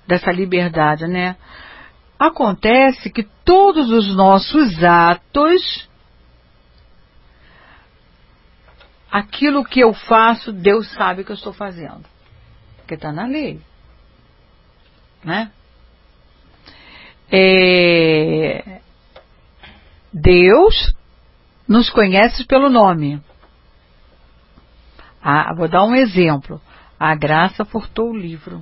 dessa liberdade, né? Acontece que todos os nossos atos, aquilo que eu faço, Deus sabe que eu estou fazendo, porque está na lei, né? Deus nos conhece pelo nome. Vou dar um exemplo. A Graça furtou o livro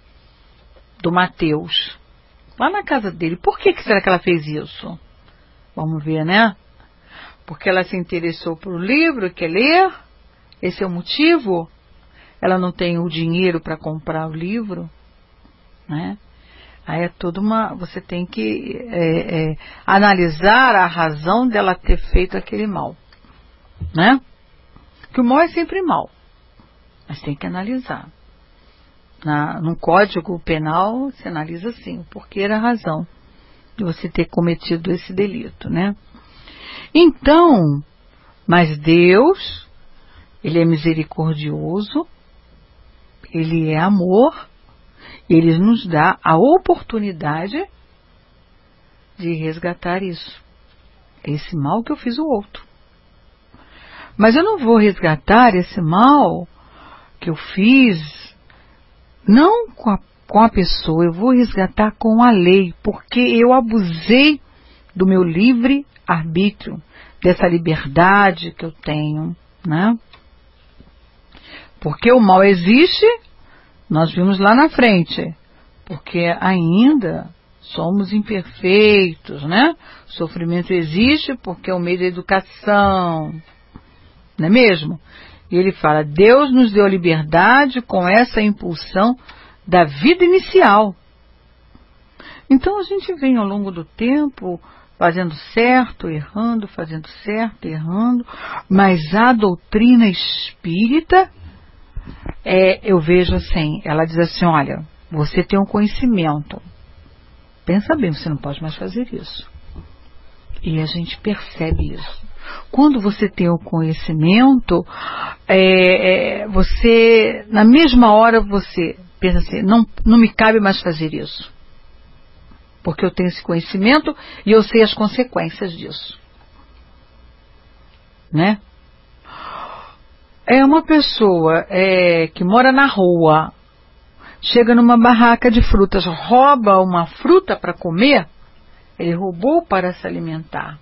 do Mateus lá na casa dele. Por que será que ela fez isso? Vamos ver, né? Porque ela se interessou por livro, quer ler. Esse é o motivo. Ela não tem o dinheiro para comprar o livro, né? Aí é toda você tem que analisar a razão dela ter feito aquele mal, né? Que o mal é sempre mal, mas tem que analisar. No Código Penal se analisa assim, o porquê era a razão de você ter cometido esse delito, né? Então, mas Deus, Ele é misericordioso, Ele é amor, Ele nos dá a oportunidade de resgatar isso. Esse mal que eu fiz o outro. Mas eu não vou resgatar esse mal que eu fiz, não com a pessoa, eu vou resgatar com a lei, porque eu abusei do meu livre arbítrio, dessa liberdade que eu tenho, né? Porque o mal existe, nós vimos lá na frente, porque ainda somos imperfeitos, né? O sofrimento existe porque é o meio da educação, não é mesmo? E ele fala, Deus nos deu a liberdade com essa impulsão da vida inicial. Então a gente vem ao longo do tempo fazendo certo, errando, fazendo certo, errando, mas a doutrina espírita, eu vejo assim, ela diz assim, olha, você tem um conhecimento, pensa bem, você não pode mais fazer isso. E a gente percebe isso. Quando você tem o conhecimento, você, na mesma hora, você pensa assim, não me cabe mais fazer isso. Porque eu tenho esse conhecimento e eu sei as consequências disso. Né? É uma pessoa que mora na rua, chega numa barraca de frutas, rouba uma fruta para comer, ele roubou para se alimentar.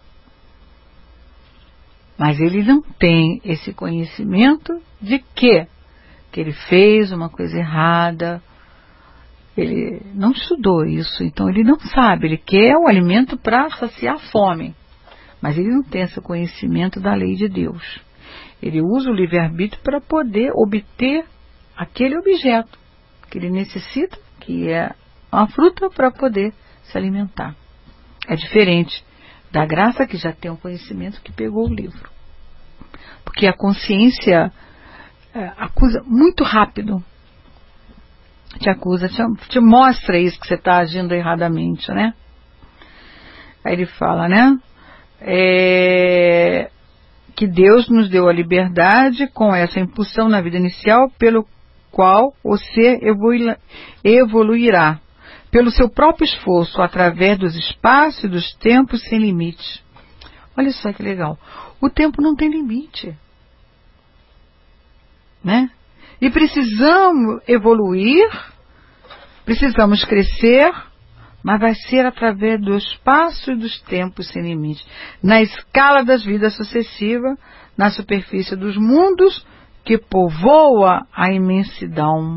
Mas ele não tem esse conhecimento de que ele fez uma coisa errada, ele não estudou isso, então ele não sabe, ele quer o alimento para saciar a fome, mas ele não tem esse conhecimento da lei de Deus. Ele usa o livre-arbítrio para poder obter aquele objeto que ele necessita, que é uma fruta, para poder se alimentar. É diferente da Graça, que já tem um conhecimento, que pegou o livro. Porque a consciência acusa muito rápido. Te acusa, te mostra isso, que você está agindo erradamente, né? Aí ele fala, né? Que Deus nos deu a liberdade com essa impulsão na vida inicial, pelo qual o ser evoluirá, pelo seu próprio esforço, através dos espaços e dos tempos sem limite. Olha só que legal. O tempo não tem limite. Né? E precisamos evoluir, precisamos crescer, mas vai ser através do espaço e dos tempos sem limite, na escala das vidas sucessivas, na superfície dos mundos que povoa a imensidão.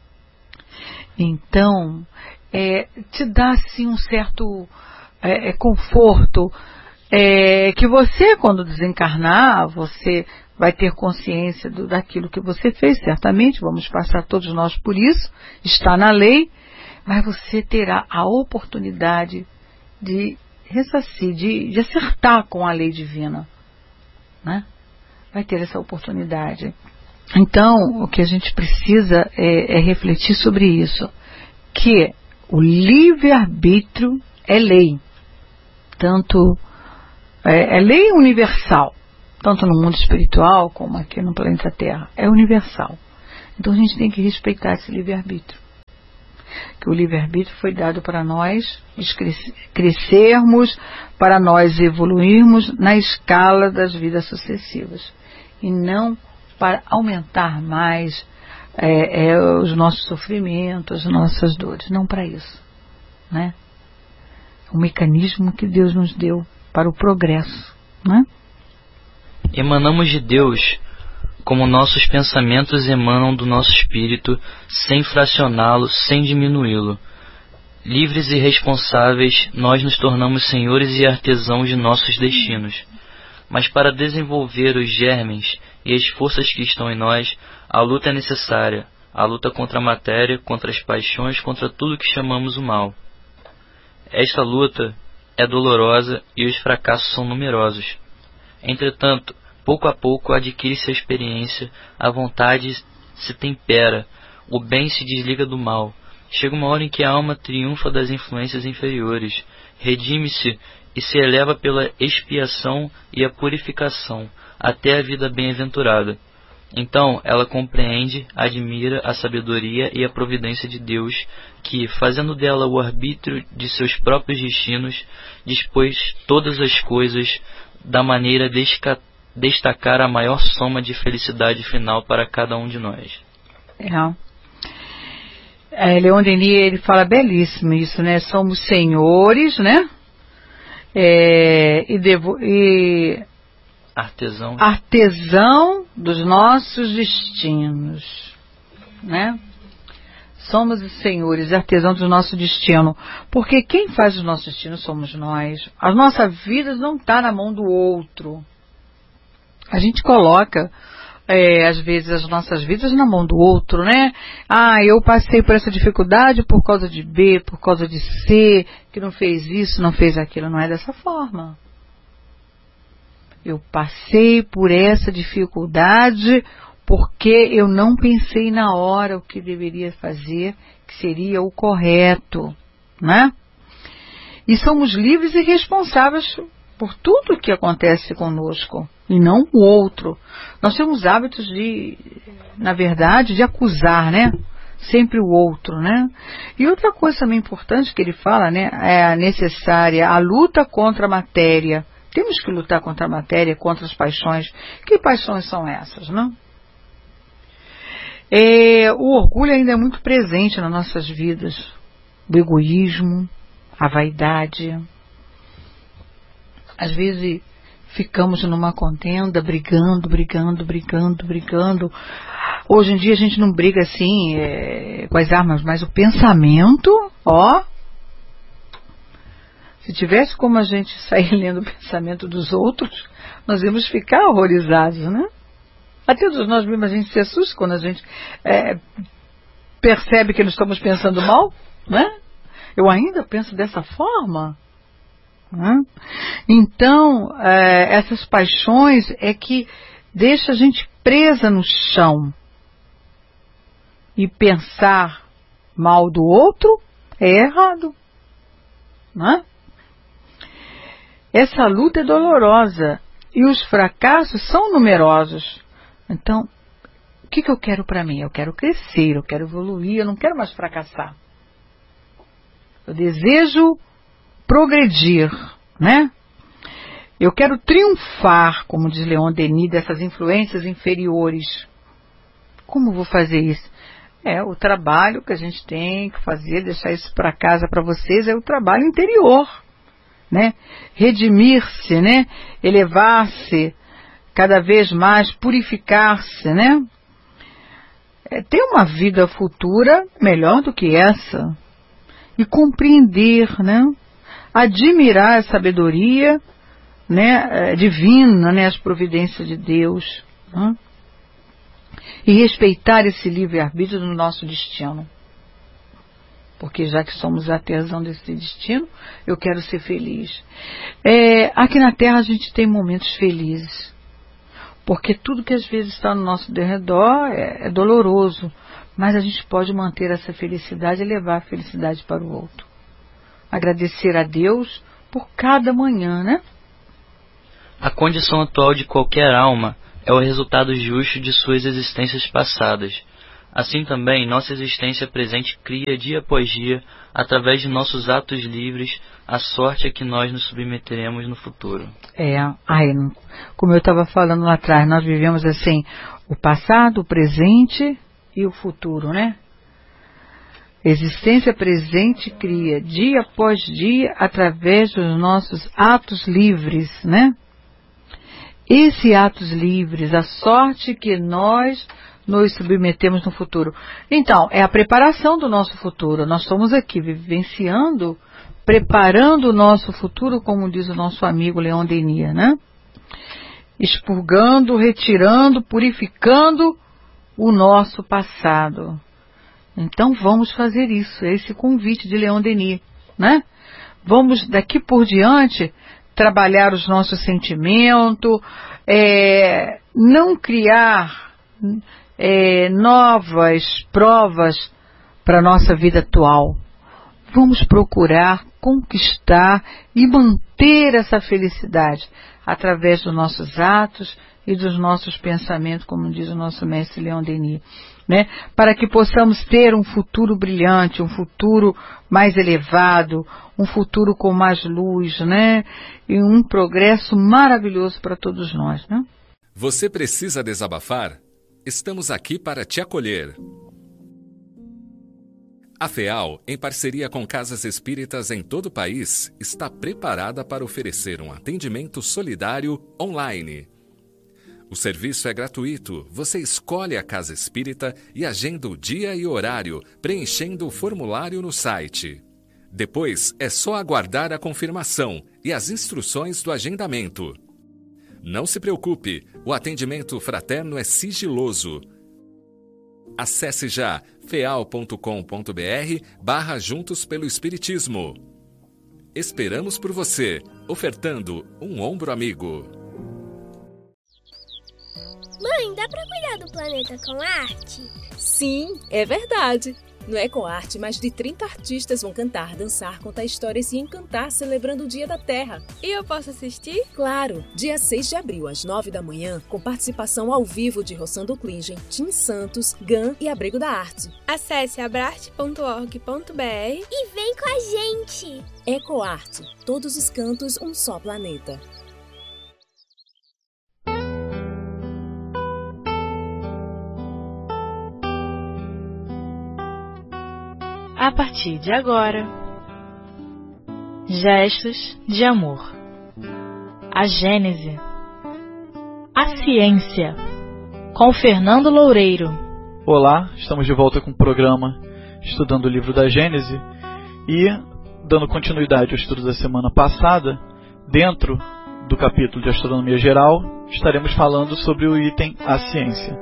Então, te dá assim um certo conforto, que você, quando desencarnar, você vai ter consciência daquilo que você fez, certamente, vamos passar todos nós por isso, está na lei, mas você terá a oportunidade de ressarcir, de acertar com a lei divina, né? Vai ter essa oportunidade. Então, o que a gente precisa é refletir sobre isso, que o livre-arbítrio é lei, tanto é lei universal, tanto no mundo espiritual como aqui no planeta Terra, é universal. Então a gente tem que respeitar esse livre-arbítrio. que o livre-arbítrio foi dado para nós crescermos, para nós evoluirmos na escala das vidas sucessivas, e não para aumentar mais os nossos sofrimentos, as nossas dores, não para isso, né? O mecanismo que Deus nos deu para o progresso, né? Emanamos de Deus como nossos pensamentos emanam do nosso espírito, sem fracioná-lo, sem diminuí-lo. Livres e responsáveis, nós nos tornamos senhores e artesãos de nossos destinos. Mas para desenvolver os germes e as forças que estão em nós, a luta é necessária, a luta contra a matéria, contra as paixões, contra tudo que chamamos o mal. Esta luta é dolorosa e os fracassos são numerosos. Entretanto, pouco a pouco adquire-se a experiência, a vontade se tempera, o bem se desliga do mal. Chega uma hora em que a alma triunfa das influências inferiores, redime-se e se eleva pela expiação e a purificação, até a vida bem-aventurada. Então ela compreende, admira a sabedoria e a providência de Deus, que, fazendo dela o arbítrio de seus próprios destinos, dispôs todas as coisas da maneira de destacar a maior soma de felicidade final para cada um de nós. Leon Denis, ele fala belíssimo isso, né? Somos senhores, né? E artesão dos nossos destinos, né? Somos os senhores e artesãos do nosso destino, porque quem faz o nosso destino somos nós. A nossa vida não está na mão do outro. A gente coloca, às vezes, as nossas vidas na mão do outro, né? Eu passei por essa dificuldade por causa de B, por causa de C, que não fez isso, não fez aquilo. Não é dessa forma. Eu passei por essa dificuldade porque eu não pensei na hora o que deveria fazer, que seria o correto, né? E somos livres e responsáveis por tudo que acontece conosco, e não o outro. Nós temos hábitos na verdade, de acusar, né? Sempre o outro, né? E outra coisa também importante que ele fala, né? É necessária a luta contra a matéria. Temos que lutar contra a matéria, contra as paixões. Que paixões são essas, não? O orgulho ainda é muito presente nas nossas vidas. O egoísmo, a vaidade. Às vezes ficamos numa contenda, brigando. Hoje em dia a gente não briga assim com as armas, mas o pensamento, se tivesse como a gente sair lendo o pensamento dos outros, nós íamos ficar horrorizados, né? Até nós mesmos a gente se assusta quando a gente percebe que nós estamos pensando mal, né? Eu ainda penso dessa forma. Né? Então, essas paixões é que deixa a gente presa no chão. E pensar mal do outro é errado. Né? Essa luta é dolorosa e os fracassos são numerosos. Então, o que eu quero para mim? Eu quero crescer, eu quero evoluir, eu não quero mais fracassar. Eu desejo progredir, né? Eu quero triunfar, como diz Leon Denis, dessas influências inferiores. Como vou fazer isso? O trabalho que a gente tem que fazer, deixar isso para casa para vocês, é o trabalho interior, né? Redimir-se, né? Elevar-se cada vez mais, purificar-se, né? Ter uma vida futura melhor do que essa. E compreender, né? Admirar a sabedoria, né, divina, né, as providências de Deus, né? E respeitar esse livre-arbítrio do nosso destino. Porque já que somos artesãos desse destino, eu quero ser feliz. Aqui na Terra a gente tem momentos felizes. Porque tudo que às vezes está no nosso derredor é doloroso. Mas a gente pode manter essa felicidade e levar a felicidade para o outro. Agradecer a Deus por cada manhã, né? A condição atual de qualquer alma é o resultado justo de suas existências passadas. Assim também, nossa existência presente cria dia após dia, através de nossos atos livres, a sorte a que nós nos submeteremos no futuro. Como eu estava falando lá atrás, nós vivemos assim, o passado, o presente e o futuro, né? Existência presente cria dia após dia, através dos nossos atos livres, né? Esses atos livres, a sorte que nós nos submetemos no futuro. Então, é a preparação do nosso futuro. Nós estamos aqui vivenciando, preparando o nosso futuro, como diz o nosso amigo Leon Denis, né? Expurgando, retirando, purificando o nosso passado. Então, vamos fazer isso. É esse convite de Leon Denis, né? Vamos, daqui por diante, trabalhar os nossos sentimentos, não criar novas provas para a nossa vida atual. Vamos procurar conquistar e manter essa felicidade através dos nossos atos e dos nossos pensamentos, como diz o nosso mestre Leon Denis, né? Para que possamos ter um futuro brilhante, um futuro mais elevado, um futuro com mais luz, né? E um progresso maravilhoso para todos nós, né? Você precisa desabafar? Estamos aqui para te acolher. A FEAL, em parceria com casas espíritas em todo o país, está preparada para oferecer um atendimento solidário online. O serviço é gratuito. Você escolhe a casa espírita e agenda o dia e horário, preenchendo o formulário no site. Depois, é só aguardar a confirmação e as instruções do agendamento. Não se preocupe, o atendimento fraterno é sigiloso. Acesse já feal.com.br/Juntos pelo Espiritismo. Esperamos por você, ofertando um ombro amigo. Mãe, dá pra cuidar do planeta com arte? Sim, é verdade. No EcoArte, mais de 30 artistas vão cantar, dançar, contar histórias e encantar celebrando o Dia da Terra. E eu posso assistir? Claro! Dia 6 de abril, às 9 da manhã, com participação ao vivo de Rossando Klingen, Tim Santos, GAN e Abrigo da Arte. Acesse abrarte.org.br e vem com a gente! EcoArte. Todos os cantos, um só planeta. A partir de agora, gestos de amor. A Gênese. A ciência. Com Fernando Loureiro. Olá, estamos de volta com o programa Estudando o Livro da Gênese e, dando continuidade ao estudo da semana passada, dentro do capítulo de Astronomia Geral, estaremos falando sobre o item A Ciência.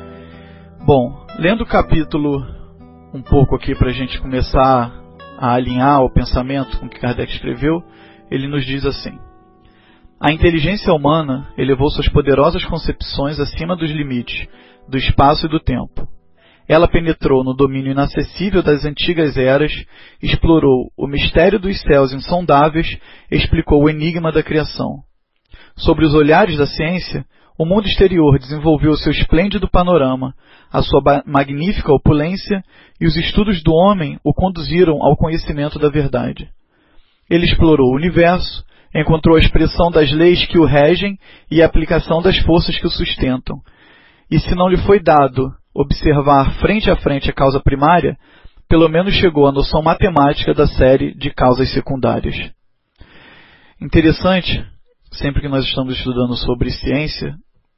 Bom, lendo o capítulo um pouco aqui para a gente começar a alinhar o pensamento com o que Kardec escreveu, ele nos diz assim: a inteligência humana elevou suas poderosas concepções acima dos limites do espaço e do tempo. Ela penetrou no domínio inacessível das antigas eras, explorou o mistério dos céus insondáveis, explicou o enigma da criação. Sobre os olhares da ciência, o mundo exterior desenvolveu seu esplêndido panorama, a sua magnífica opulência, e os estudos do homem o conduziram ao conhecimento da verdade. Ele explorou o universo, encontrou a expressão das leis que o regem e a aplicação das forças que o sustentam. E se não lhe foi dado observar frente a frente a causa primária, pelo menos chegou à noção matemática da série de causas secundárias. Interessante, sempre que nós estamos estudando sobre ciência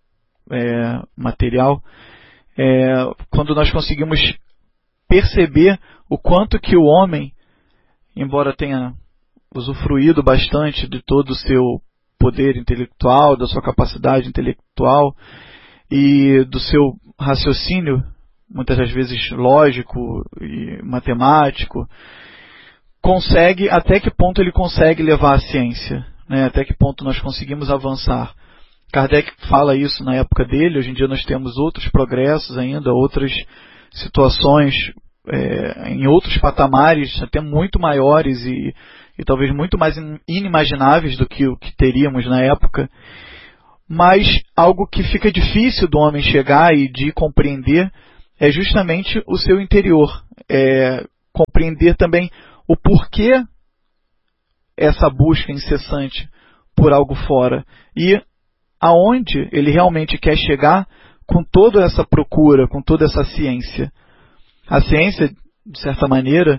material, quando nós conseguimos perceber o quanto que o homem, embora tenha usufruído bastante de todo o seu poder intelectual, da sua capacidade intelectual e do seu raciocínio, muitas das vezes lógico e matemático, até que ponto ele consegue levar a ciência, né? Até que ponto nós conseguimos avançar. Kardec fala isso na época dele. Hoje em dia nós temos outros progressos ainda, outras situações em outros patamares, até muito maiores e talvez muito mais inimagináveis do que o que teríamos na época, mas algo que fica difícil do homem chegar e de compreender é justamente o seu interior, compreender também o porquê essa busca incessante por algo fora e aonde ele realmente quer chegar com toda essa procura, com toda essa ciência. A ciência, de certa maneira,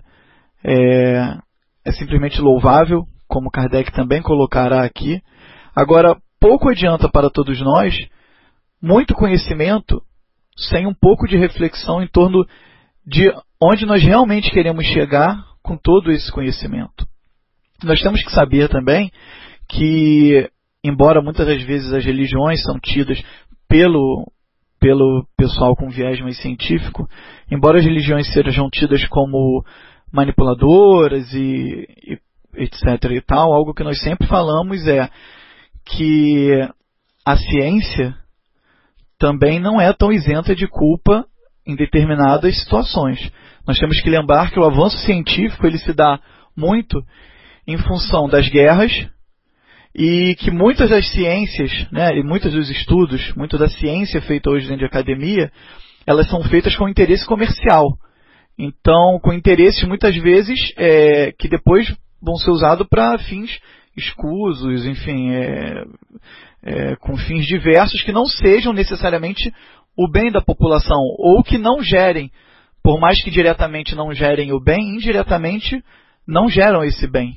é simplesmente louvável, como Kardec também colocará aqui. Agora, pouco adianta para todos nós muito conhecimento sem um pouco de reflexão em torno de onde nós realmente queremos chegar com todo esse conhecimento. Nós temos que saber também que, embora muitas das vezes as religiões são tidas pelo pessoal com viés mais científico, embora as religiões sejam tidas como manipuladoras e etc. e tal, algo que nós sempre falamos é que a ciência também não é tão isenta de culpa em determinadas situações. Nós temos que lembrar que o avanço científico ele se dá muito em função das guerras e que muitas das ciências, e muitos dos estudos, muito da ciência feita hoje dentro de academia, elas são feitas com interesse comercial. Então, com interesses muitas vezes que depois vão ser usados para fins escusos, enfim, com fins diversos que não sejam necessariamente o bem da população, ou que não gerem, por mais que diretamente não gerem o bem, indiretamente não geram esse bem.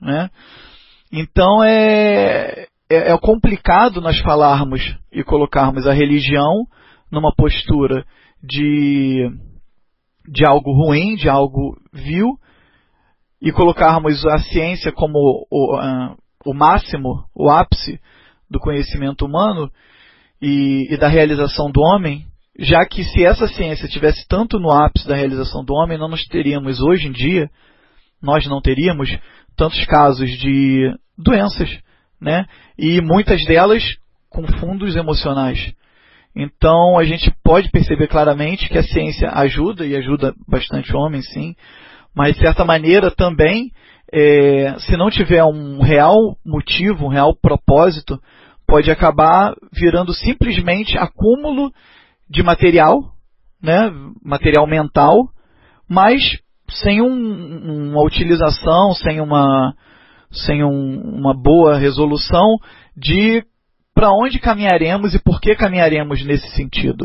Então é complicado nós falarmos e colocarmos a religião numa postura de algo ruim, de algo vil, e colocarmos a ciência como o máximo, o ápice do conhecimento humano e da realização do homem, já que se essa ciência estivesse tanto no ápice da realização do homem, nós teríamos hoje em dia, nós não teríamos tantos casos de doenças, e muitas delas com fundos emocionais. Então a gente pode perceber claramente que a ciência ajuda, e ajuda bastante o homem, sim, mas de certa maneira também, se não tiver um real motivo, um real propósito, pode acabar virando simplesmente acúmulo de material, material mental, mas sem uma utilização, sem uma boa resolução de para onde caminharemos e por que caminharemos nesse sentido.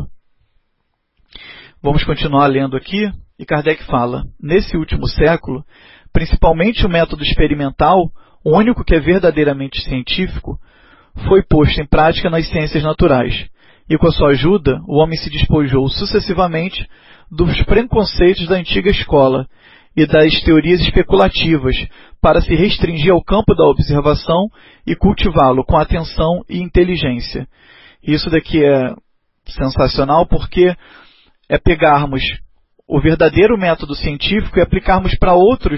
Vamos continuar lendo aqui, e Kardec fala: nesse último século, principalmente o método experimental, o único que é verdadeiramente científico, foi posto em prática nas ciências naturais, e com a sua ajuda, o homem se despojou sucessivamente dos preconceitos da antiga escola e das teorias especulativas, para se restringir ao campo da observação e cultivá-lo com atenção e inteligência. Isso daqui é sensacional porque é pegarmos o verdadeiro método científico e aplicarmos para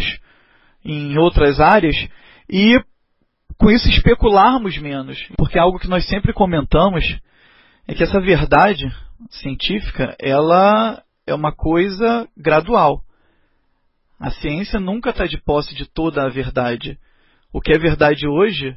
em outras áreas, e com isso especularmos menos. Porque algo que nós sempre comentamos é que essa verdade científica, ela é uma coisa gradual. A ciência nunca está de posse de toda a verdade. O que é verdade hoje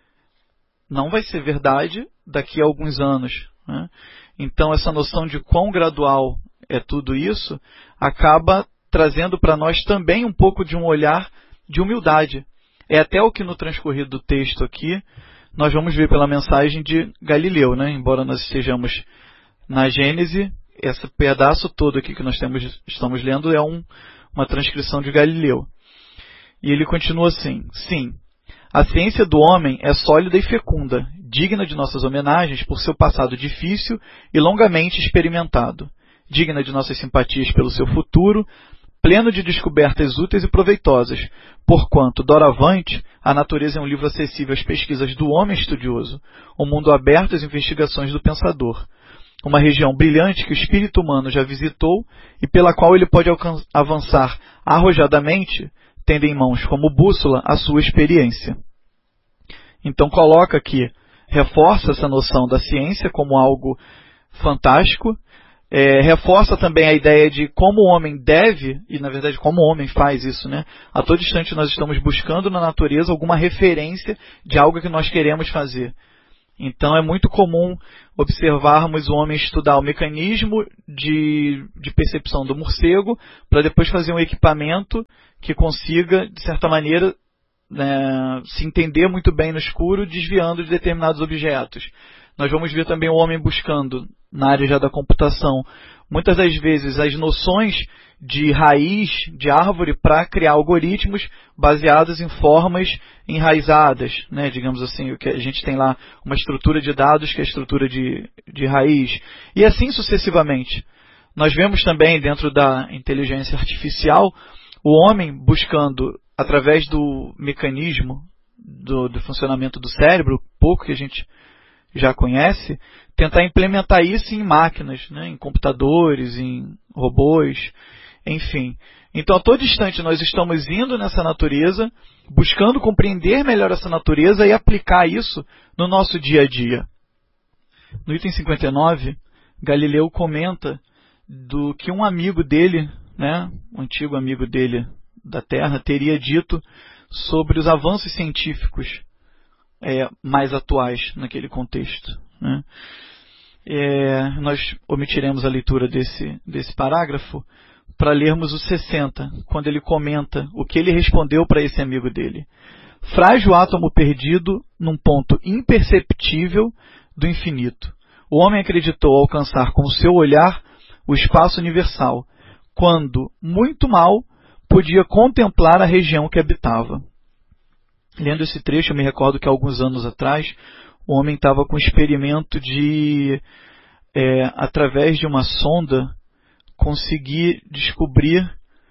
não vai ser verdade daqui a alguns anos. Então essa noção de quão gradual é tudo isso acaba trazendo para nós também um pouco de um olhar de humildade. É até o que no transcorrido do texto aqui nós vamos ver pela mensagem de Galileu, embora nós estejamos na Gênese, esse pedaço todo aqui que nós estamos lendo é uma transcrição de Galileu. E ele continua assim: sim, a ciência do homem é sólida e fecunda, digna de nossas homenagens por seu passado difícil e longamente experimentado, digna de nossas simpatias pelo seu futuro, pleno de descobertas úteis e proveitosas, porquanto, doravante, a natureza é um livro acessível às pesquisas do homem estudioso, um mundo aberto às investigações do pensador, uma região brilhante que o espírito humano já visitou e pela qual ele pode avançar arrojadamente, tendo em mãos como bússola a sua experiência. Então coloca aqui, reforça essa noção da ciência como algo fantástico, reforça também a ideia de como o homem deve, e na verdade como o homem faz isso, a todo instante nós estamos buscando na natureza alguma referência de algo que nós queremos fazer. Então é muito comum observarmos o homem estudar o mecanismo de percepção do morcego para depois fazer um equipamento que consiga, de certa maneira, se entender muito bem no escuro, desviando de determinados objetos. Nós vamos ver também o homem buscando, na área já da computação, muitas das vezes as noções de raiz de árvore para criar algoritmos baseados em formas enraizadas, né? Digamos assim, o que a gente tem lá uma estrutura de dados que é a estrutura de raiz, e assim sucessivamente. Nós vemos também dentro da inteligência artificial o homem buscando, através do mecanismo do funcionamento do cérebro, pouco que a gente já conhece, tentar implementar isso em máquinas, né? Em computadores, em robôs, enfim. Então, a todo instante, nós estamos indo nessa natureza, buscando compreender melhor essa natureza e aplicar isso no nosso dia a dia. No item 59, Galileu comenta do que um amigo dele, né, um antigo amigo dele da Terra, teria dito sobre os avanços científicos mais atuais naquele contexto, né? Nós omitiremos a leitura desse parágrafo para lermos o 60, quando ele comenta o que ele respondeu para esse amigo dele. Frágil átomo perdido num ponto imperceptível do infinito. O homem acreditou alcançar com o seu olhar o espaço universal, quando, muito mal, podia contemplar a região que habitava. Lendo esse trecho, eu me recordo que alguns anos atrás, o homem estava com um experimento de, através de uma sonda, conseguir descobrir,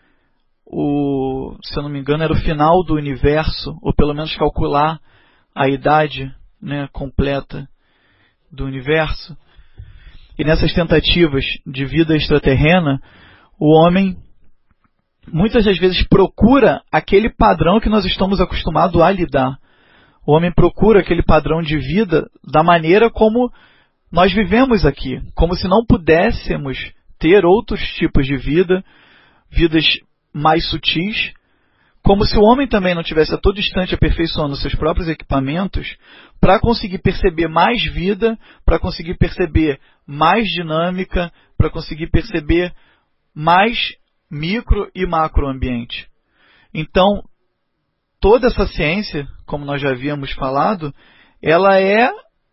se eu não me engano, era o final do universo, ou pelo menos calcular a idade, né, completa do universo. E nessas tentativas de vida extraterrena, o homem muitas das vezes procura aquele padrão que nós estamos acostumados a lidar. O homem procura aquele padrão de vida da maneira como nós vivemos aqui, como se não pudéssemos ter outros tipos de vida, vidas mais sutis, como se o homem também não tivesse a todo instante aperfeiçoando seus próprios equipamentos para conseguir perceber mais vida, para conseguir perceber mais dinâmica, para conseguir perceber mais micro e macroambiente. Então, toda essa ciência, como nós já havíamos falado, ela é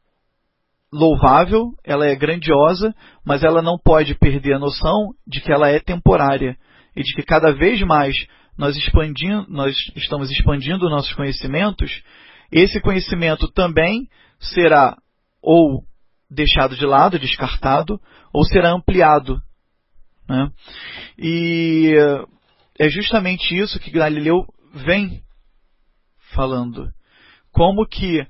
louvável, ela é grandiosa, mas ela não pode perder a noção de que ela é temporária e de que cada vez mais nós estamos expandindo nossos conhecimentos. Esse conhecimento também será ou deixado de lado, descartado, ou será ampliado, né? E é justamente isso que Galileu vem falando. Como que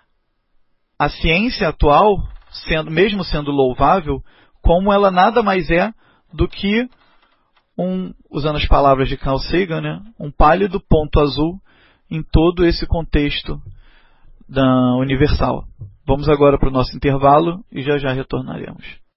a ciência atual, mesmo sendo louvável, como ela nada mais é do que usando as palavras de Carl Sagan, né, um pálido ponto azul em todo esse contexto universal. Vamos agora para o nosso intervalo e já retornaremos.